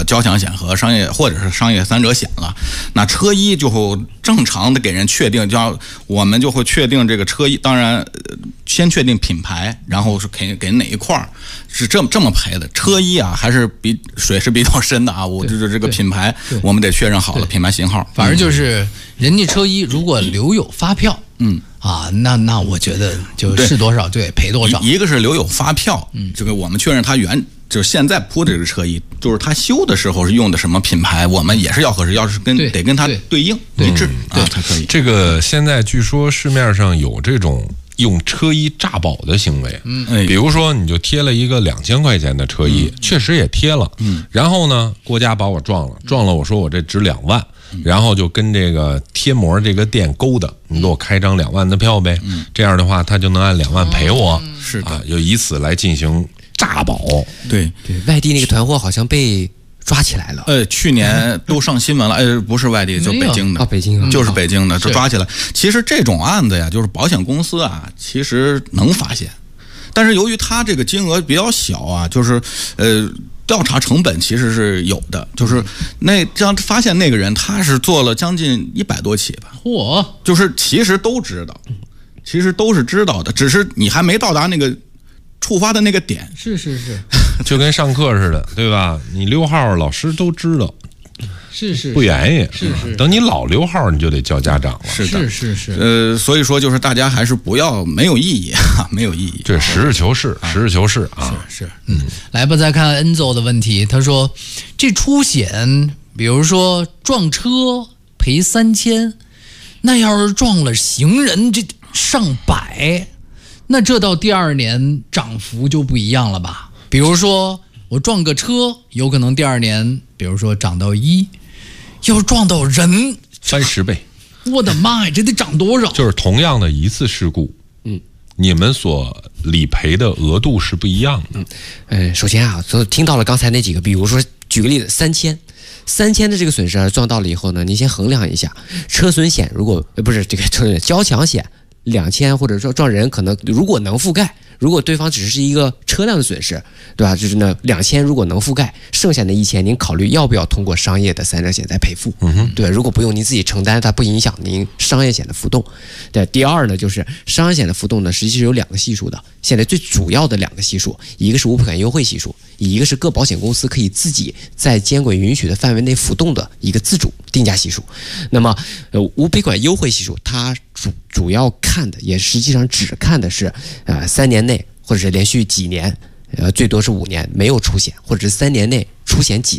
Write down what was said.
交强险和商业或者是商业三者险了。那车衣就正常的给人确定，我们就会确定这个车衣，当然先确定品牌，然后是给哪一块是这么赔的。车衣啊，还是水是比较深的啊，我就是这个品牌我们得确认好了，品牌型号。 反正就是人家车衣如果留有发票，那我觉得就是多少对赔多少。 一个是留有发票，这个我们确认它就是现在铺的这个车衣，就是它修的时候是用的什么品牌，我们也是要核实，要是得跟它对应一致才可以。 这个现在据说市面上有这种用车衣诈保的行为，比如说你就贴了一个2000块钱的车衣，确实也贴了，然后呢，国家把我撞了，我说我这值2万。然后就跟这个贴膜这个店勾搭，你给我开张2万的票呗，这样的话他就能按2万赔我， 是的， 就以此来进行诈保。 对，外地那个团伙好像被抓起来了， 去年都上新闻了，不是外地，就北京的， 北京就是北京的，就抓起来。其实这种案子呀，就是保险公司啊，其实能发现，但是由于它这个金额比较小啊，就是调查成本其实是有的，就是这样发现那个人他是做了将近100多起吧，就是其实都知道，其实都是知道的，只是你还没到达那个触发的那个点。 是， 就跟上课似的，对吧？你溜号老师都知道。 是不愿意， 是等你老溜号你就得叫家长了。 是， 所以说就是大家还是不要，没有意义，没有意义。 对，实事求是啊。 是。来吧，再看 Enzo 的问题，他说这出险，比如说撞车赔3000，那要是撞了行人这上百，那这到第2年涨幅就不一样了吧？比如说我撞个车，有可能第2年，比如说涨到1，要撞到人 30倍， 我的妈呀，这得涨多少？ 就是同样的一次事故，你们所理赔的额度是不一样的。 首先啊，听到了刚才那几个，比如说举个例子，3000的这个损失撞到了以后呢，你先衡量一下，车损险如果不是这个交强险2000，或者说撞人可能如果能覆盖。如果对方只是一个车辆的损失，对吧？就是那2000如果能覆盖，剩下的1000您考虑要不要通过商业的3者险再赔付？对，如果不用您自己承担，它不影响您商业险的浮动。对，第二呢，就是商业险的浮动呢，实际是有2个系数的。现在最主要的2个系数，一个是无赔款优惠系数，一个是各保险公司可以自己在监管允许的范围内浮动的一个自主定价系数。那么，无赔款优惠系数，它主要看的也实际上只看的是3年内或者是连续几年，最多是5年没有出险，或者是3年内出险几